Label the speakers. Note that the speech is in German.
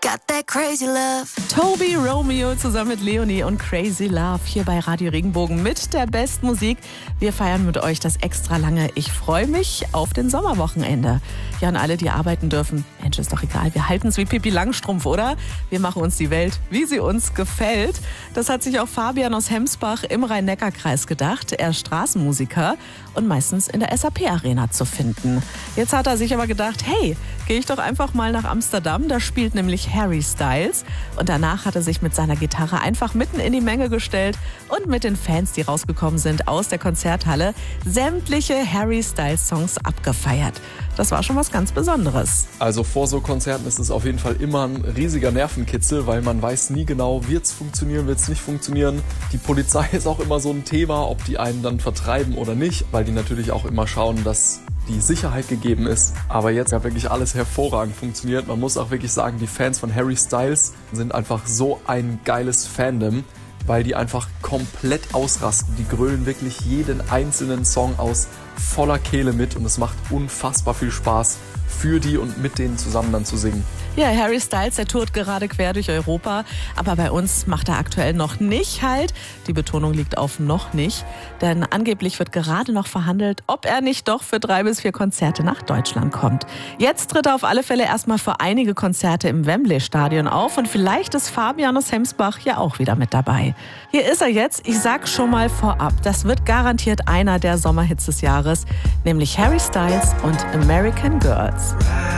Speaker 1: Got that crazy love.
Speaker 2: Toby Romeo zusammen mit Leonie und Crazy Love hier bei Radio Regenbogen mit der Bestmusik. Wir feiern mit euch das extra lange Ich freue mich auf den Sommerwochenende. Ja, und alle, die arbeiten dürfen, Mensch, ist doch egal, wir halten es wie Pippi Langstrumpf, oder? Wir machen uns die Welt, wie sie uns gefällt. Das hat sich auch Fabian aus Hemsbach im Rhein-Neckar-Kreis gedacht. Er ist Straßenmusiker und meistens in der SAP-Arena zu finden. Jetzt hat er sich aber gedacht, hey, gehe ich doch einfach mal nach Amsterdam, da spielt nämlich Harry Styles. Und danach hat er sich mit seiner Gitarre einfach mitten in die Menge gestellt und mit den Fans, die rausgekommen sind aus der Konzerthalle, sämtliche Harry Styles Songs abgefeiert. Das war schon was ganz Besonderes.
Speaker 3: Also vor so Konzerten ist es auf jeden Fall immer ein riesiger Nervenkitzel, weil man weiß nie genau, wird es funktionieren, wird es nicht funktionieren. Die Polizei ist auch immer so ein Thema, ob die einen dann vertreiben oder nicht, weil die natürlich auch immer schauen, dass die Sicherheit gegeben ist. Aber jetzt hat wirklich alles hervorragend funktioniert. Man muss auch wirklich sagen, die Fans von Harry Styles sind einfach so ein geiles Fandom, weil die einfach komplett ausrasten. Die grölen wirklich jeden einzelnen Song aus voller Kehle mit und es macht unfassbar viel Spaß, für die und mit denen zusammen dann zu singen.
Speaker 2: Ja, Harry Styles, der tourt gerade quer durch Europa, aber bei uns macht er aktuell noch nicht Halt. Die Betonung liegt auf noch nicht, denn angeblich wird gerade noch verhandelt, ob er nicht doch für 3 bis 4 Konzerte nach Deutschland kommt. Jetzt tritt er auf alle Fälle erstmal für einige Konzerte im Wembley-Stadion auf und vielleicht ist Fabian aus Hemsbach ja auch wieder mit dabei. Hier ist er jetzt, ich sag schon mal vorab, das wird garantiert einer der Sommerhits des Jahres, nämlich Harry Styles und American Girls.